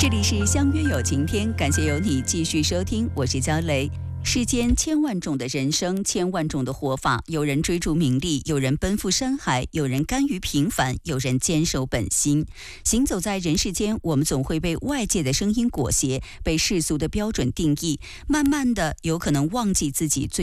这里是相约有晴天，感谢有你继续收听，我是焦雷。世间千万种的人生，千万种的活法，有人追逐名利，有人奔赴山海，有人甘于平凡，有人坚守本心。行走在人世间，我们总会被外界的声音裹挟，被世俗的标准定义，慢慢的有可能忘记自己最